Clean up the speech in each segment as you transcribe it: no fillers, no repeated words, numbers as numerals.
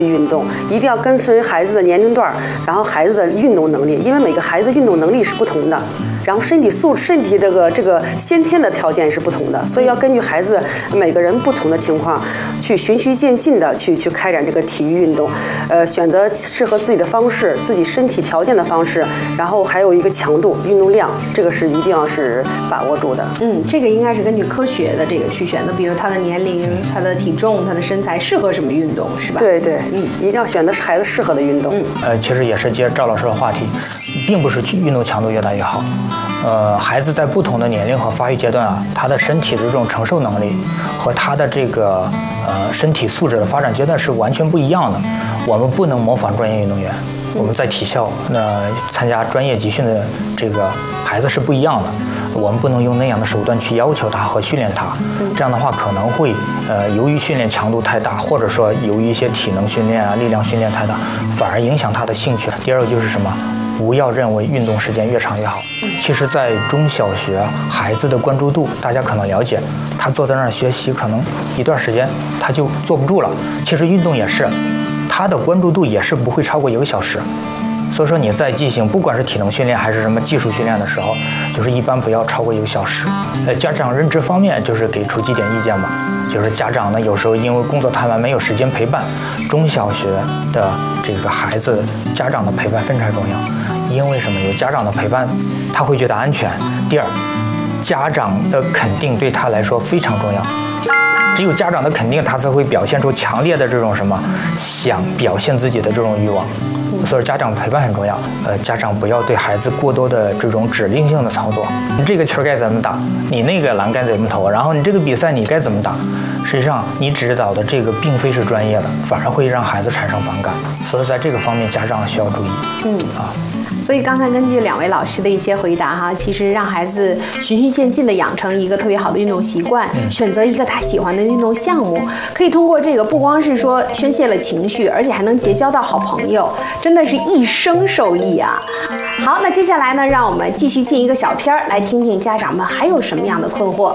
运动一定要跟随孩子的年龄段，然后孩子的运动能力，因为每个孩子的运动能力是不同的，然后身体这个先天的条件是不同的，所以要根据孩子每个人不同的情况，去循序渐进的去开展这个体育运动，选择适合自己的方式，自己身体条件的方式，然后还有一个强度、运动量，这个是一定要是把握住的。 这个应该是根据科学的这个去选择，比如他的年龄、他的体重、他的身材适合什么运动，是吧？ 对对。一定要选择孩子适合的运动。 其实也是接赵老师的话题，并不是运动强度越大越好。孩子在不同的年龄和发育阶段啊，他的身体的这种承受能力和他的这个身体素质的发展阶段是完全不一样的。我们不能模仿专业运动员，我们在体校参加专业集训的这个孩子是不一样的。我们不能用那样的手段去要求他和训练他，这样的话可能会由于训练强度太大，或者说由于一些体能训练啊、力量训练太大，反而影响他的兴趣。第二个就是什么？不要认为运动时间越长越好。其实，在中小学孩子的关注度，大家可能了解，他坐在那儿学习，可能一段时间他就坐不住了。其实运动也是，他的关注度也是不会超过1个小时。所以说你在进行不管是体能训练还是什么技术训练的时候，就是一般不要超过1个小时。家长认知方面就是给出几点意见吧，就是家长呢有时候因为工作太忙没有时间陪伴，中小学的这个孩子家长的陪伴非常重要。因为什么？有家长的陪伴，他会觉得安全。第二，家长的肯定对他来说非常重要。只有家长的肯定，他才会表现出强烈的这种什么想表现自己的这种欲望。所以家长的陪伴很重要。家长不要对孩子过多的这种指令性的操作。你这个球该怎么打？你那个篮该怎么投？然后你这个比赛你该怎么打？实际上你指导的这个并非是专业的，反而会让孩子产生反感。所以在这个方面，家长需要注意。 所以刚才根据2位老师的一些回答哈，其实让孩子循序渐进的养成一个特别好的运动习惯，选择一个他喜欢的运动项目，可以通过这个不光是说宣泄了情绪，而且还能结交到好朋友，真的是一生受益啊。好，那接下来呢，让我们继续进一个小片儿，来听听家长们还有什么样的困惑。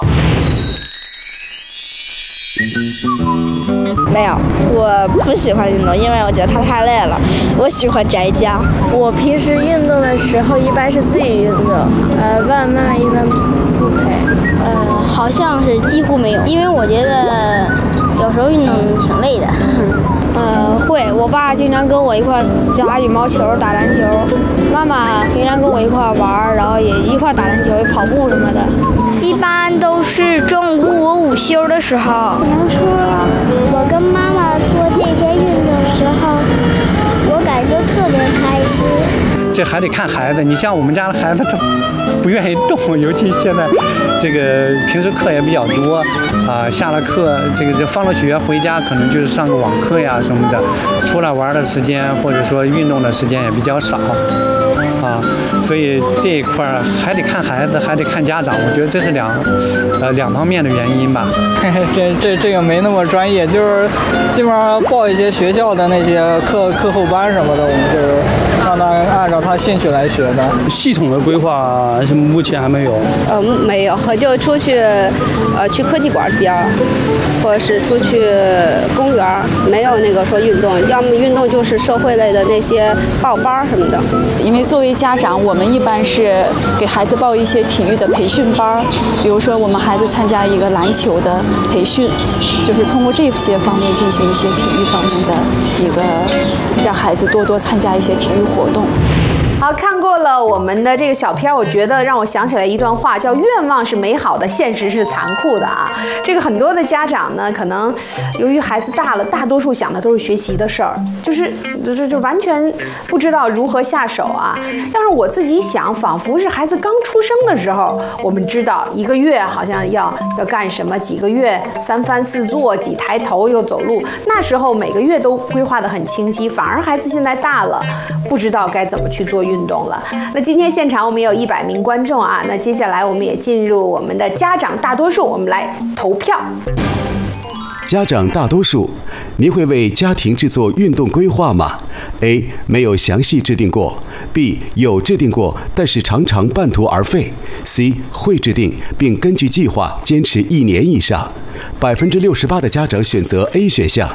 没有，我不喜欢运动，因为我觉得它太累了。我喜欢宅家。 我平时运动的时候一般是自己运动，爸爸妈妈一般不陪。 好像是几乎没有，因为我觉得有时候运动挺累的。 会，我爸经常跟我一块打羽毛球、打篮球，妈妈平常跟我一块玩，然后也一块打篮球、跑步什么的。 一般都是中午我午休的时候。 能说我跟妈妈做这些运动时候，我感觉特别开心。 这还得看孩子，你像我们家的孩子，他不愿意动，尤其现在这个平时课也比较多啊，下了课这放了学回家可能就是上个网课呀什么的，出来玩的时间或者说运动的时间也比较少啊，所以这一块还得看孩子，还得看家长，我觉得这是两方面的原因吧。 这个没那么专业，就是基本上报一些学校的那些课后班什么的，我们就是让他按照他兴趣来学的。 系统的规划目前还没有。 没有，就出去去科技馆边，或者是出去公园，没有那个说运动，要么运动就是社会类的那些报班什么的。 因为作为家长，我们一般是给孩子报一些体育的培训班，比如说我们孩子参加一个篮球的培训，就是通过这些方面进行一些体育方面的一个，让孩子多参加一些体育活动。 好，看过了我们的这个小片，我觉得让我想起来一段话，叫愿望是美好的，现实是残酷的啊。这个很多的家长呢，可能由于孩子大了，大多数想的都是学习的事儿，就完全不知道如何下手啊。要是我自己想，仿佛是孩子刚出生的时候，我们知道1个月好像要干什么，几个月3翻4坐，几抬头又走路，那时候每个月都规划得很清晰。反而孩子现在大了，不知道该怎么去做运动了。那今天现场我们有100名观众啊，那接下来我们也进入我们的家长大多数，我们来投票。 家长大多数，您会为家庭制作运动规划吗？ A. 没有详细制定过 B. 有制定过，但是常常半途而废 C. 会制定并根据计划坚持1年以上。68%的家长选择 A 选项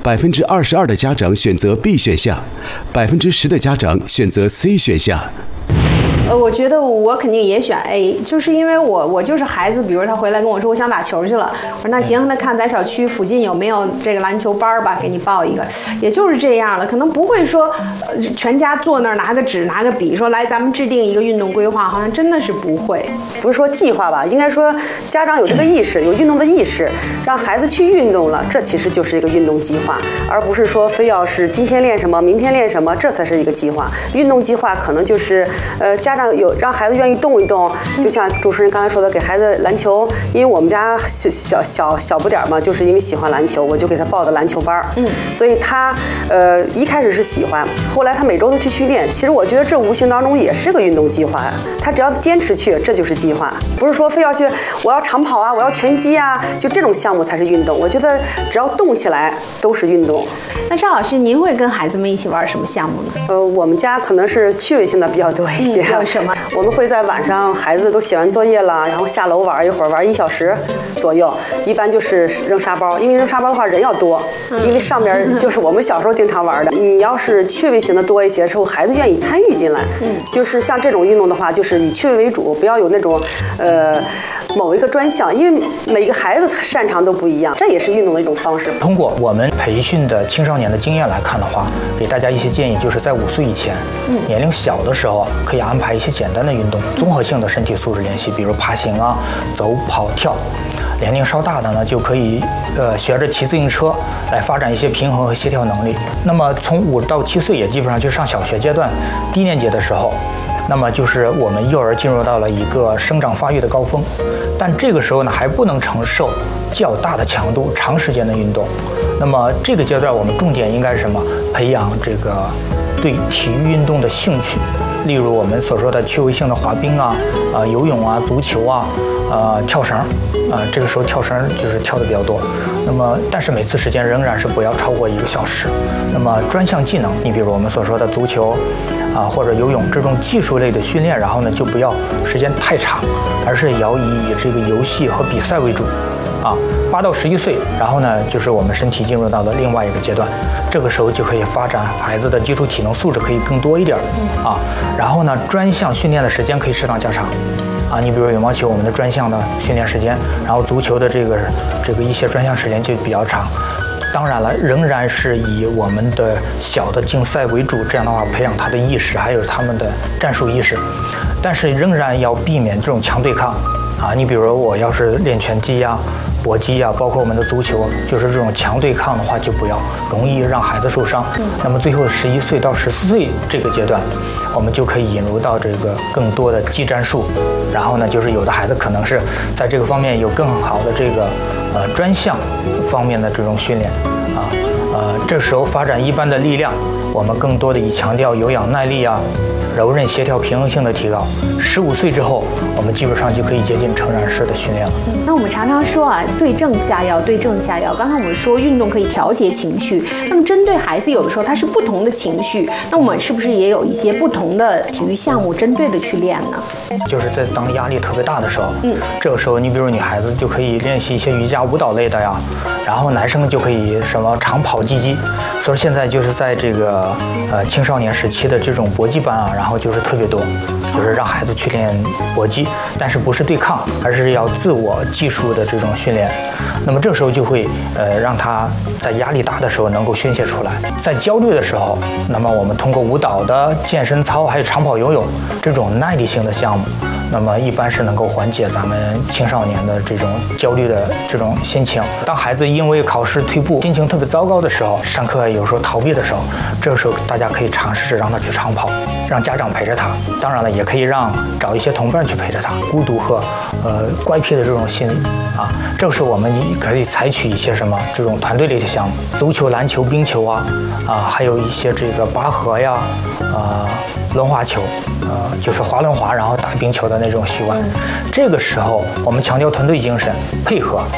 ，22%的家长选择 B 选项，10%的家长选择 C 选项。 我觉得我肯定也选 A， 就是因为我就是孩子，比如他回来跟我说我想打球去了，我说那行，那看咱小区附近有没有这个篮球班吧，给你报一个，也就是这样了，可能不会说全家坐那儿拿个纸拿个笔说来咱们制定一个运动规划，好像真的是不会。 不是说计划吧，应该说家长有这个意识，有运动的意识，让孩子去运动了，这其实就是一个运动计划，而不是说非要是今天练什么，明天练什么，这才是一个计划。运动计划可能就是家长有让孩子愿意动一动，就像主持人刚才说的，给孩子篮球，因为我们家小不点嘛，就是因为喜欢篮球，我就给他报的篮球班，所以他一开始是喜欢，后来他每周都去训练。其实我觉得这无形当中也是个运动计划呀，他只要坚持去，这就是计划，不是说非要去我要长跑啊，我要拳击啊，就这种项目才是运动。我觉得只要动起来都是运动。 那赵老师，您会跟孩子们一起玩什么项目呢？ 我们家可能是趣味性的比较多一些。 有什么？ 我们会在晚上孩子都写完作业了，然后下楼玩一会儿，玩1小时左右。一般就是扔沙包，因为扔沙包的话人要多，因为上面就是我们小时候经常玩的。你要是趣味型的多一些之后，孩子愿意参与进来。就是像这种运动的话，就是以趣味为主，不要有那种某一个专项，因为每个孩子擅长都不一样，这也是运动的一种方式。 通过我们培训的青少年的经验来看的话，给大家一些建议，就是在5岁以前，年龄小的时候可以安排一些简单的运动，综合性的身体素质练习，比如爬行啊、走、跑、跳。年龄稍大的呢，就可以学着骑自行车来发展一些平衡和协调能力。那么从5到7岁，也基本上就上小学阶段低年级的时候，那么就是我们幼儿进入到了一个生长发育的高峰，但这个时候呢，还不能承受较大的强度、长时间的运动。那么这个阶段，我们重点应该是什么？培养这个对体育运动的兴趣。例如我们所说的趣味性的滑冰啊、游泳啊、足球啊、跳绳这个时候跳绳就是跳的比较多。那么，但是每次时间仍然是不要超过1个小时。那么专项技能，你比如我们所说的足球或者游泳这种技术类的训练，然后呢就不要时间太长，而是要以这个游戏和比赛为主。8到11岁，然后呢，就是我们身体进入到了另外一个阶段，这个时候就可以发展孩子的基础体能素质可以更多一点然后呢，专项训练的时间可以适当加长你比如羽毛球，我们的专项的训练时间，然后足球的这个一些专项时间就比较长。当然了，仍然是以我们的小的竞赛为主，这样的话培养他的意识，还有他们的战术意识，但是仍然要避免这种强对抗你比如我要是练拳击呀、搏击呀，包括我们的足球，就是这种强对抗的话，就不要，容易让孩子受伤。那么最后11岁到14岁这个阶段，我们就可以引入到这个更多的技战术，然后呢，就是有的孩子可能是在这个方面有更好的这个专项方面的这种训练这时候发展一般的力量，我们更多的以强调有氧耐力柔韧协调平衡性的提高。15岁之后，我们基本上就可以接近成人式的训练了。 那我们常常说对症下药，对症下药。刚才我们说运动可以调节情绪，那么针对孩子有的时候他是不同的情绪，那我们是不是也有一些不同的体育项目针对的去练呢？ 就是在当压力特别大的时候，这个时候你比如女孩子就可以练习一些瑜伽舞蹈类的呀，然后男生就可以什么长跑、击击。所以现在就是在这个青少年时期的这种搏击班然后就是特别多，就是让孩子去练搏击，但是不是对抗，而是要自我技术的这种训练。那么这时候就会让他在压力大的时候能够宣泄出来，在焦虑的时候，那么我们通过舞蹈的健身操，还有长跑、游泳这种耐力性的项目，那么一般是能够缓解咱们青少年的这种焦虑的这种心情。当孩子因为考试退步，心情特别糟糕的时候，上课有时候逃避的时候，这个时候大家可以尝试着让他去长跑，让家长陪着他。当然了，也可以找一些同伴去陪着他。孤独和怪癖的这种心理这个时候我们可以采取一些什么这种团队类的项目，足球、篮球、冰球还有一些这个拔河呀轮滑球就是滑轮滑然后打冰球的那种习惯。这个时候我们强调团队精神，配合。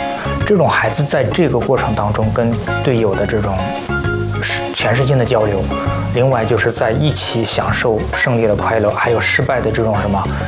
这种孩子在这个过程当中跟队友的这种全身心的交流，另外就是在一起享受胜利的快乐，还有失败的这种什么